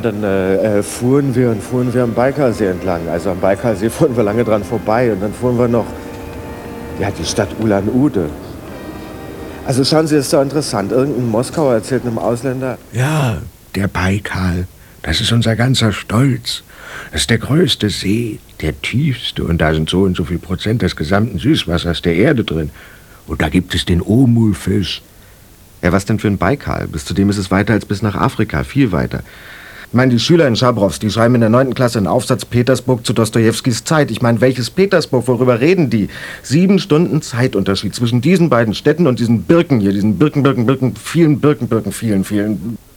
Dann fuhren wir am Baikalsee entlang. Also am Baikalsee fuhren wir lange dran vorbei. Und dann fuhren wir noch, die Stadt Ulan-Ude. Also schauen Sie, das ist doch interessant. Irgendein Moskauer erzählt einem Ausländer... Ja, der Baikal, das ist unser ganzer Stolz. Das ist der größte See, der tiefste. Und da sind so und so viel Prozent des gesamten Süßwassers der Erde drin. Und da gibt es den Omulfisch. Ja, was denn für ein Baikal? Bis zu dem ist es weiter als bis nach Afrika, viel weiter. Ich meine, die Schüler in Schabrows, die schreiben in der 9. Klasse einen Aufsatz Petersburg zu Dostojewskis Zeit. Ich meine, welches Petersburg, worüber reden die? 7 Stunden Zeitunterschied zwischen diesen beiden Städten und diesen Birken hier, diesen vielen Birken, vielen.